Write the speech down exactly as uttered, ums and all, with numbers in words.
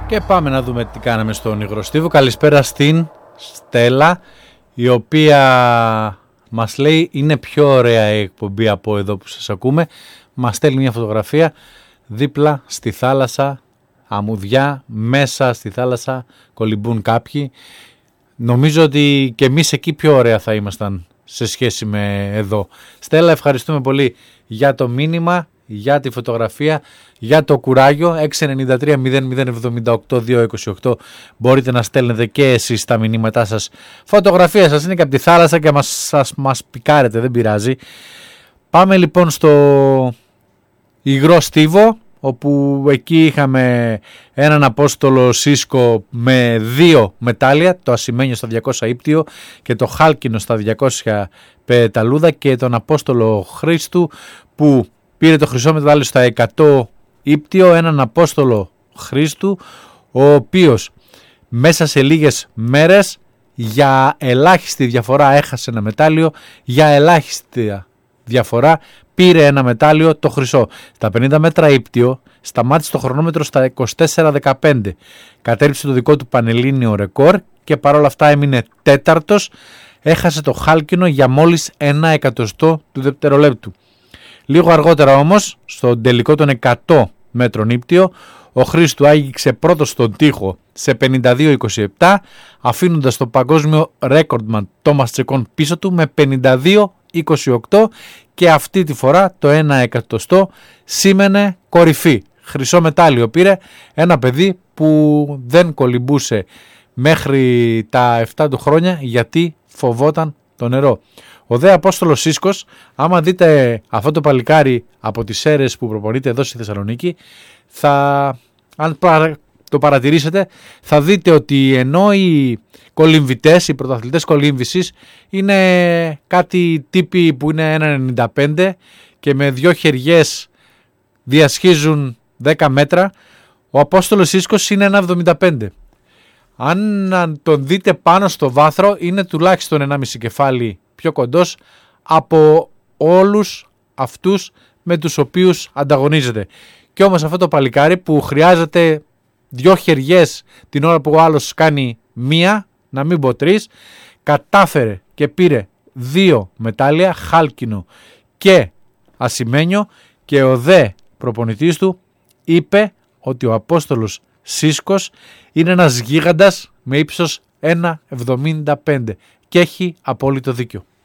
Και πάμε να δούμε τι κάναμε στον Υγροστίβο. Καλησπέρα στην Στέλλα, η οποία μας λέει είναι πιο ωραία η εκπομπή από εδώ που σας ακούμε. Μας στέλνει μια φωτογραφία δίπλα στη θάλασσα, αμμουδιά, μέσα στη θάλασσα κολυμπούν κάποιοι. Νομίζω ότι και εμείς εκεί πιο ωραία θα ήμασταν σε σχέση με εδώ. Στέλλα, ευχαριστούμε πολύ για το μήνυμα, για τη φωτογραφία, για το κουράγιο. Έξι εννιά τρία μηδέν μηδέν εβδομήντα οκτώ δύο είκοσι οκτώ μπορείτε να στέλνετε και εσείς τα μηνύματά σας. Φωτογραφία σας είναι και από τη θάλασσα και μας, σας, μας πικάρετε, δεν πειράζει. Πάμε λοιπόν στο Υγρό Στίβο, όπου εκεί είχαμε έναν Απόστολο Σίσκο με δύο μετάλλια, το ασημένιο στα διακόσια ύπτιο και το χάλκινο στα διακόσια πεταλούδα, και τον Απόστολο Χρήστου που πήρε το χρυσό μετάλλιο στα εκατό ύπτιο, έναν Απόστολο Χρήστου ο οποίος μέσα σε λίγες μέρες για ελάχιστη διαφορά έχασε ένα μετάλλιο, για ελάχιστη διαφορά πήρε ένα μετάλλιο, το χρυσό. Στα πενήντα μέτρα ύπτιο σταμάτησε το χρονόμετρο στα είκοσι τέσσερα δεκαπέντε. Κατέρριψε το δικό του πανελλήνιο ρεκόρ και παρόλα αυτά έμεινε τέταρτος. Έχασε το χάλκινο για μόλις ένα εκατοστό του δευτερολέπτου. Λίγο αργότερα όμως, στον τελικό των εκατό μέτρων ύπτιο, ο Χρήστου άγγιξε πρώτος στον τοίχο σε πενήντα δύο είκοσι επτά, αφήνοντας το παγκόσμιο ρέκορντμαν Τόμας Τσεκόν πίσω του με πενήντα δύο είκοσι οκτώ, και αυτή τη φορά το ένα εκατοστό σήμαινε κορυφή. Χρυσό μετάλλιο πήρε ένα παιδί που δεν κολυμπούσε μέχρι τα επτά του χρόνια γιατί φοβόταν το νερό. Ο δε Απόστολος Σίσκος, άμα δείτε αυτό το παλικάρι από τις Σέρρες που προπονείται εδώ στη Θεσσαλονίκη, θα, αν το παρατηρήσετε, θα δείτε ότι ενώ οι κολυμβητές, οι πρωταθλητές κολύμβησης είναι κάτι τύποι που είναι ένα ενενήντα πέντε και με δυο χεριές διασχίζουν δέκα μέτρα, ο Απόστολος Σίσκος είναι ένα εβδομήντα πέντε. Αν τον δείτε πάνω στο βάθρο είναι τουλάχιστον ένα μισή κεφάλι πιο κοντός από όλους αυτούς με τους οποίους ανταγωνίζεται. Και όμως αυτό το παλικάρι που χρειάζεται δυο χεριές την ώρα που ο άλλος κάνει μία, να μην πω τρεις, κατάφερε και πήρε δύο μετάλλια, χάλκινο και ασημένιο, και ο δε προπονητής του είπε ότι ο Απόστολος Σίσκος είναι ένας γίγαντας με ύψος ένα εβδομήντα πέντε και έχει απόλυτο δίκιο.